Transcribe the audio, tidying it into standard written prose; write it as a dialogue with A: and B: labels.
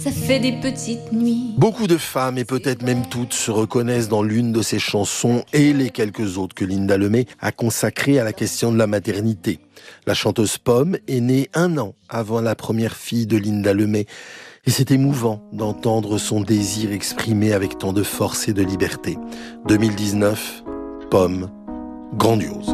A: Ça fait des petites nuits.
B: Beaucoup de femmes, et peut-être même toutes, se reconnaissent dans l'une de ces chansons et les quelques autres que Linda Lemay a consacrées à la question de la maternité. La chanteuse Pomme est née 1 an avant la première fille de Linda Lemay. Et c'est émouvant d'entendre son désir exprimé avec tant de force et de liberté. 2019, Pomme, grandiose.